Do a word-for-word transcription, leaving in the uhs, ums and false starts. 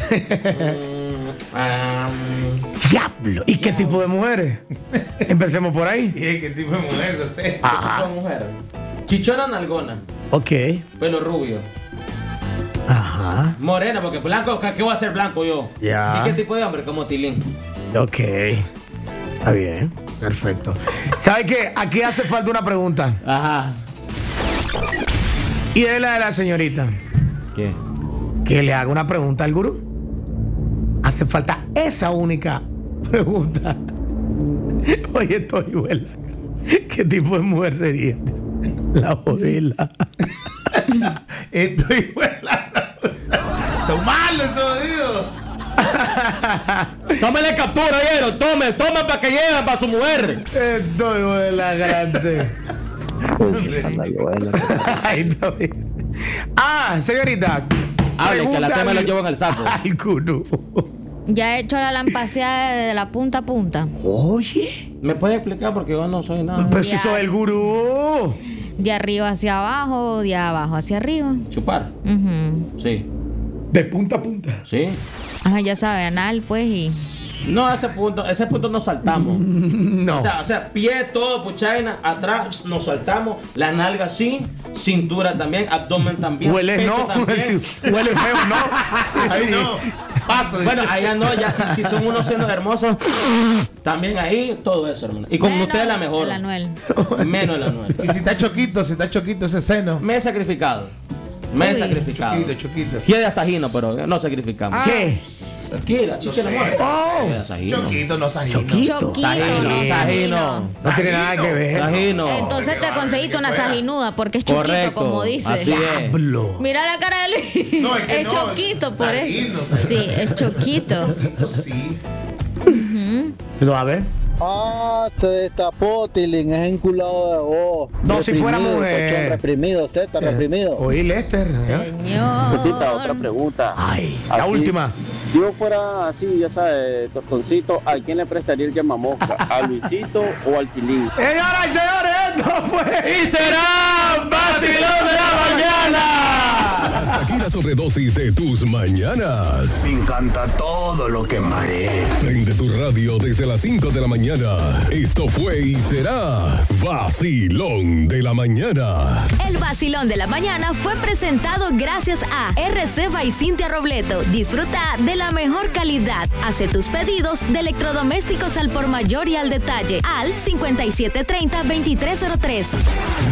um, Diablo. ¿Y qué tipo de mujeres? Empecemos por ahí. ¿Y qué tipo de mujer? No sé. Ajá. ¿Qué tipo de mujer? Chichona nalgona. Ok. Pelo rubio. Ajá. Morena, porque blanco, ¿qué voy a hacer blanco yo? Ya. ¿Y qué tipo de hombre? Como Tilín. Ok. Está bien. Perfecto. ¿Sabe qué? Aquí hace falta una pregunta. Ajá. Y es la de la señorita. ¿Qué? Que le haga una pregunta al gurú. Hace falta esa única pregunta. Oye, estoy buena. ¿Qué tipo de mujer sería? La jodida. Estoy buena. Son malos esos jodidos. Tómele captura, hielo. Tome, tome para que lleven para su mujer. Estoy buena, grande. Ay, está bien. Ah, señorita. Hable, que la tema lo llevo en el saco. Al gurú. Ya he hecho la lampaseada de la punta a punta. Oye. ¿Me puede explicar? Porque yo no soy nada. Pero si soy el gurú. De arriba hacia abajo, de abajo hacia arriba. ¿Chupar? Uh-huh. Sí. De punta a punta. Sí. Ajá, ya sabe, anal, pues, y... No, a ese punto, ese punto nos saltamos. No. O sea, o sea, pie, todo, puchaina, atrás nos saltamos, la nalga sí, cintura también, abdomen también. Huele pecho no. también. Huele feo, no. Ahí no. Paso. Bueno, allá no, ya si, si son unos senos hermosos, también ahí, todo eso, hermano. Y con Menos usted la mejor. el anuel. Menos el anuel. Y si está choquito, si está choquito ese seno. Me he sacrificado. Me he Uy. sacrificado. Choquito, choquito. Y de asajino, pero no sacrificamos. Ah. ¿Qué? Tranquila, chiche, No sé. amor. Oh. De asajino. Choquito, no sajino. Choquito. Choquito, Sajino, no, sajino. No tiene nada que ver. Sajino. Entonces te conseguiste una fuera. sajinuda porque es choquito, Correcto. como dice. Así es. Diablo. Mira la cara de Luis. No, es que no, choquito, por sajino, eso. sajino. Sí, es choquito. Sí. No, a ver. Ah, se destapó, Tilín, es enculado de vos. No, si fuera Reprimido, mujer. cochón reprimido, Z, reprimido. Oí, Lester. ¿eh? Pepita, otra Señor. pregunta. Ay, la Así, última. Si yo fuera así, ya sabes, tostoncito, ¿a quién le prestaría el llamamosca? ¿A Luisito o al Tilín? Señoras y señores, esto fue. Y será vacilón de la mañana. Hasta aquí la sobredosis de tus mañanas. Me encanta todo lo que maré. Prende tu radio desde las cinco de la mañana. Esto fue y será Vacilón de la Mañana. El Vacilón de la Mañana fue presentado gracias a R C y Cintia Robleto. Disfruta de la mejor calidad. Hace tus pedidos de electrodomésticos al por mayor y al detalle al cincuenta y siete treinta veintitrés cero tres.